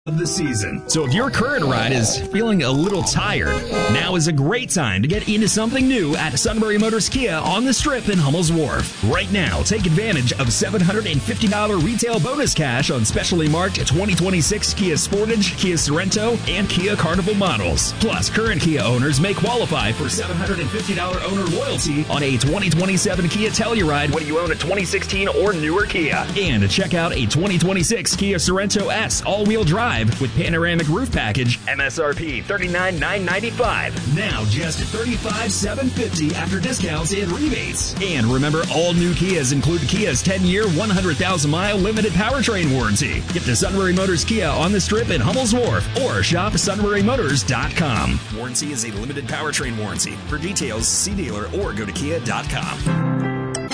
of the season. So if your current ride is feeling a little tired, now is a great time to get into something new at Sunbury Motors Kia on the Strip in Hummel's Wharf. Right now, take advantage of $750 retail bonus cash on specially marked 2026 Kia Sportage, Kia Sorento, and Kia Carnival models. Plus, current Kia owners may qualify for $750 owner loyalty on a 2027 Kia Telluride when you own a 2016 or newer Kia. And check out a 2026 Kia Sorento S all-wheel drive with panoramic roof package, MSRP $39,995. Now just $35,750 after discounts and rebates. And remember, all new Kias include Kia's 10-year, 100,000-mile limited powertrain warranty. Get to Sunbury Motors Kia on the Strip in Hummel's Wharf or shop sunburymotors.com. Warranty is a limited powertrain warranty. For details, see dealer or go to kia.com.